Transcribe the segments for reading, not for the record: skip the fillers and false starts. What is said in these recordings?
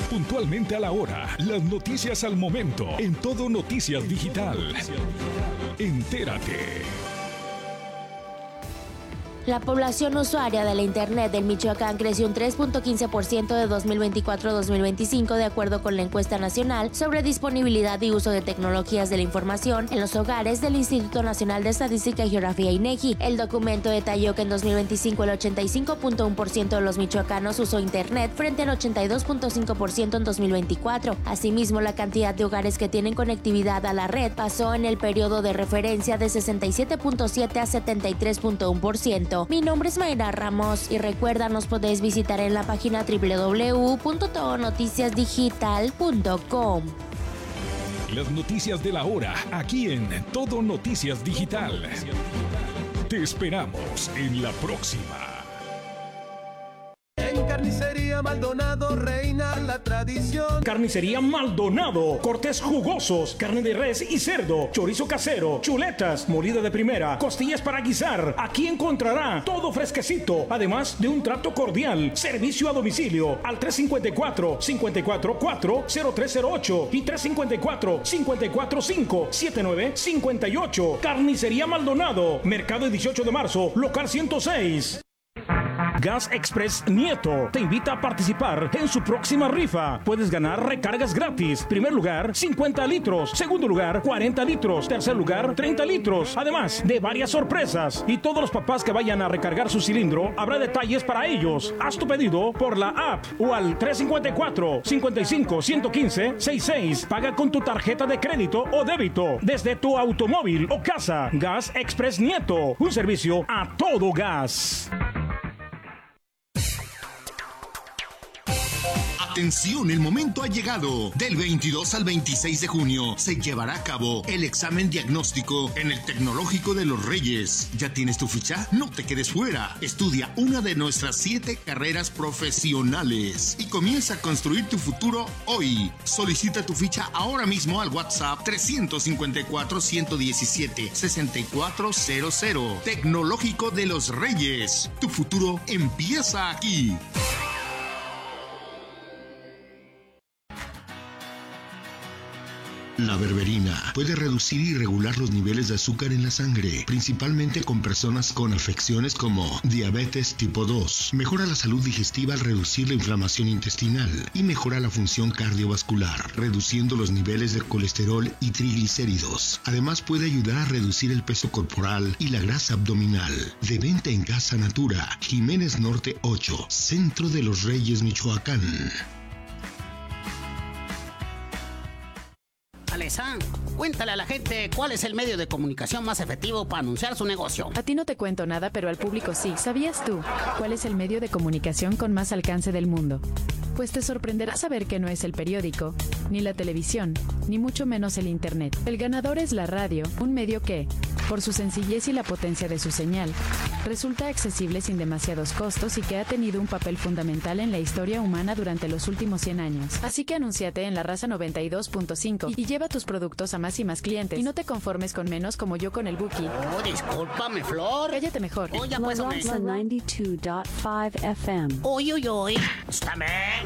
puntualmente a la hora. Las noticias al momento. En Todo Noticias Digital. Entérate. La población usuaria de la Internet del Michoacán creció un 3.15% de 2024 a 2025 de acuerdo con la encuesta nacional sobre disponibilidad y uso de tecnologías de la información en los hogares del Instituto Nacional de Estadística y Geografía INEGI. El documento detalló que en 2025 el 85.1% de los michoacanos usó Internet frente al 82.5% en 2024. Asimismo, la cantidad de hogares que tienen conectividad a la red pasó en el periodo de referencia de 67.7 a 73.1%. Mi nombre es Mayra Ramos y recuerda, nos podéis visitar en la página www.todonoticiasdigital.com. Las noticias de la hora, aquí en Todo Noticias Digital. Te esperamos en la próxima. En Carnicería Maldonado reina la tradición. Carnicería Maldonado, cortes jugosos, carne de res y cerdo, chorizo casero, chuletas, molida de primera, costillas para guisar. Aquí encontrará todo fresquecito, además de un trato cordial. Servicio a domicilio al 354-544-0308 y 354-545-7958. Carnicería Maldonado, Mercado 18 de Marzo, local 106. Gas Express Nieto te invita a participar en su próxima rifa. Puedes ganar recargas gratis. Primer lugar, 50 litros. Segundo lugar, 40 litros. Tercer lugar, 30 litros. Además de varias sorpresas. Y todos los papás que vayan a recargar su cilindro, habrá detalles para ellos. Haz tu pedido por la app o al 354-55-115-66. Paga con tu tarjeta de crédito o débito desde tu automóvil o casa. Gas Express Nieto. Un servicio a todo gas. Atención, el momento ha llegado. Del 22 al 26 de junio se llevará a cabo el examen diagnóstico en el Tecnológico de los Reyes. ¿Ya tienes tu ficha? No te quedes fuera. Estudia una de nuestras 7 carreras profesionales y comienza a construir tu futuro hoy. Solicita tu ficha ahora mismo al WhatsApp 354-117-6400. Tecnológico de los Reyes. Tu futuro empieza aquí. La berberina puede reducir y regular los niveles de azúcar en la sangre, principalmente con personas con afecciones como diabetes tipo 2. Mejora la salud digestiva al reducir la inflamación intestinal y mejora la función cardiovascular, reduciendo los niveles de colesterol y triglicéridos. Además puede ayudar a reducir el peso corporal y la grasa abdominal. De venta en Casa Natura, Jiménez Norte 8, Centro de los Reyes, Michoacán. Alesa, cuéntale a la gente cuál es el medio de comunicación más efectivo para anunciar su negocio. A ti no te cuento nada, pero al público sí. ¿Sabías tú cuál es el medio de comunicación con más alcance del mundo? Pues te sorprenderá saber que no es el periódico, ni la televisión, ni mucho menos el internet. El ganador es la radio, un medio que, por su sencillez y la potencia de su señal, resulta accesible sin demasiados costos y que ha tenido un papel fundamental en la historia humana durante los últimos 100 años. Así que anúnciate en La Raza 92.5 y lleva tus productos a más y más clientes. Y no te conformes con menos como yo con el Buki. Oh, discúlpame, Flor. Cállate mejor. Oh, ya pues, La Raza 92.5 FM. Uy, uy, uy. Estáme.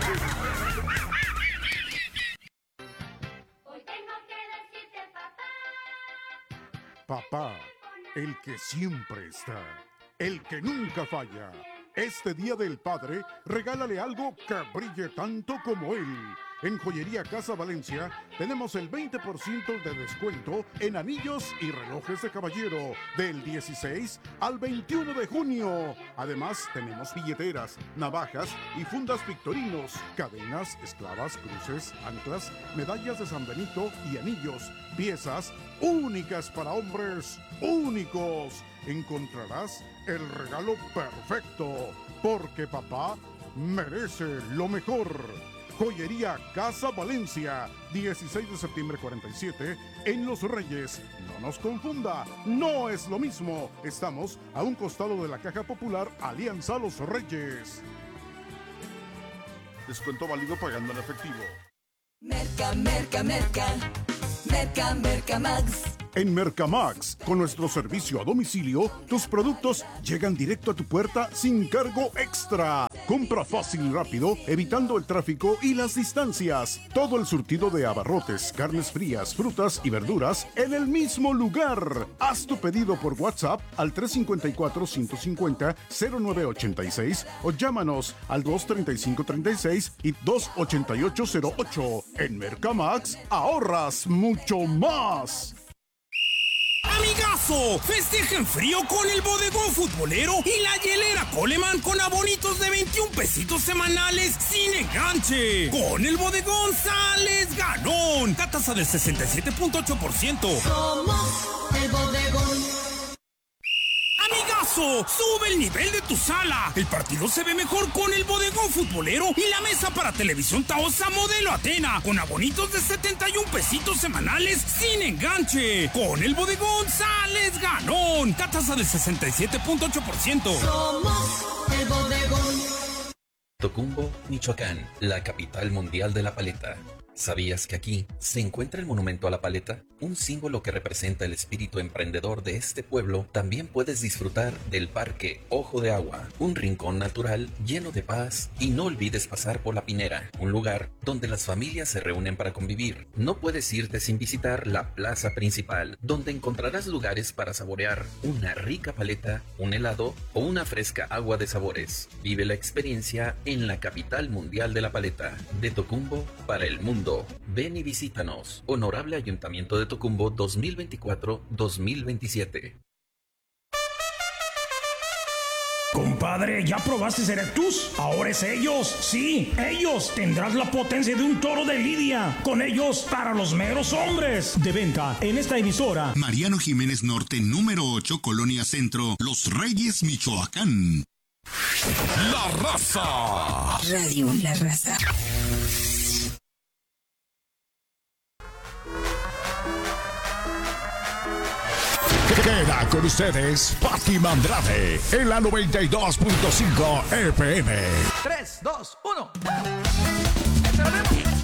Papá, el que siempre está, el que nunca falla. Este Día del Padre, regálale algo que brille tanto como él. En Joyería Casa Valencia tenemos el 20% de descuento en anillos y relojes de caballero del 16 al 21 de junio. Además, tenemos billeteras, navajas y fundas Victorinos, cadenas, esclavas, cruces, anclas, medallas de San Benito y anillos, piezas únicas para hombres únicos. Encontrarás el regalo perfecto, porque papá merece lo mejor. Joyería Casa Valencia, 16 de septiembre 47, en Los Reyes. No nos confunda, no es lo mismo. Estamos a un costado de la Caja Popular Alianza Los Reyes. Descuento válido pagando en efectivo. Merca Max. En Mercamax, con nuestro servicio a domicilio, tus productos llegan directo a tu puerta sin cargo extra. Compra fácil y rápido, evitando el tráfico y las distancias. Todo el surtido de abarrotes, carnes frías, frutas y verduras en el mismo lugar. Haz tu pedido por WhatsApp al 354-150-0986 o llámanos al 235-36 y 288-08. En Mercamax ahorras mucho más. ¡Amigazo! Festejen frío con el bodegón futbolero y la hielera Coleman con abonitos de 21 pesitos semanales sin enganche. Con el bodegón sales ganón. Tasa del 67.8%. Somos el bodegón. ¡Amigazo! ¡Sube el nivel de tu sala! El partido se ve mejor con el bodegón futbolero y la mesa para televisión Taosa modelo Atena con abonitos de 71 pesitos semanales sin enganche. Con el bodegón sales ganón. Tasa del 67.8%. Somos el bodegón. Tocumbo, Michoacán, la capital mundial de la paleta. ¿Sabías que aquí se encuentra el monumento a la paleta? Un símbolo que representa el espíritu emprendedor de este pueblo. También puedes disfrutar del Parque Ojo de Agua, un rincón natural lleno de paz, y no olvides pasar por La Pinera, un lugar donde las familias se reúnen para convivir. No puedes irte sin visitar la plaza principal, donde encontrarás lugares para saborear una rica paleta, un helado o una fresca agua de sabores. Vive la experiencia en la capital mundial de la paleta, de Tocumbo para el mundo. Ven y visítanos. Honorable Ayuntamiento de Tocumbo 2024-2027. Compadre, ¿ya probaste Erectus? Ahora es ellos. Sí, ellos. Tendrás la potencia de un toro de lidia. Con ellos, para los meros hombres. De venta en esta emisora. Mariano Jiménez Norte, número 8, Colonia Centro, Los Reyes, Michoacán. La Raza. Radio La Raza. Queda con ustedes Fátima Andrade en la 92.5 FM. 3, 2, 1.